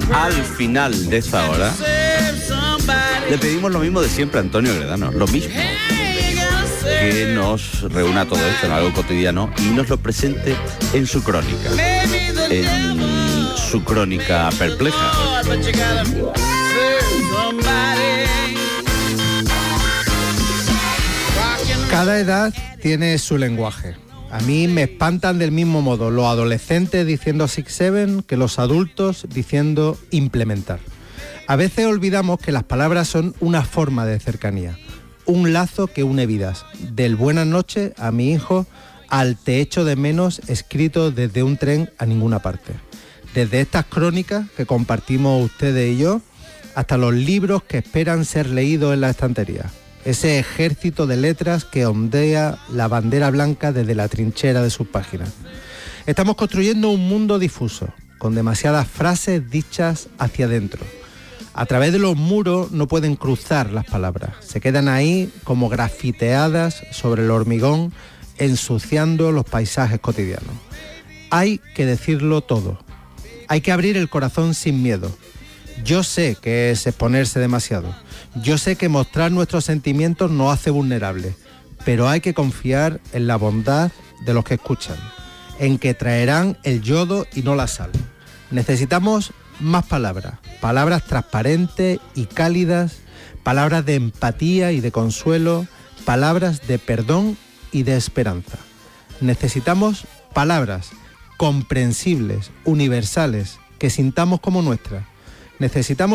Al final de esta hora le pedimos lo mismo de siempre a Antonio Gredano, lo mismo, que nos reúna todo esto en algo cotidiano y nos lo presente en su crónica perpleja. Cada edad tiene su lenguaje. A mí me espantan del mismo modo los adolescentes diciendo 6-7 que los adultos diciendo implementar. A veces olvidamos que las palabras son una forma de cercanía, un lazo que une vidas. Del buenas noches a mi hijo al te echo de menos escrito desde un tren a ninguna parte. Desde estas crónicas que compartimos ustedes y yo, hasta los libros que esperan ser leídos en la estantería. Ese ejército de letras que ondea la bandera blanca desde la trinchera de sus páginas. Estamos construyendo un mundo difuso, con demasiadas frases dichas hacia adentro. A través de los muros no pueden cruzar las palabras, se quedan ahí como grafiteadas sobre el hormigón, ensuciando los paisajes cotidianos. Hay que decirlo todo, hay que abrir el corazón sin miedo. Yo sé que es exponerse demasiado. Yo sé que mostrar nuestros sentimientos nos hace vulnerables, pero hay que confiar en la bondad de los que escuchan, en que traerán el yodo y no la sal. Necesitamos más palabras, palabras transparentes y cálidas, palabras de empatía y de consuelo, palabras de perdón y de esperanza. Necesitamos palabras comprensibles, universales, que sintamos como nuestras. Necesitamos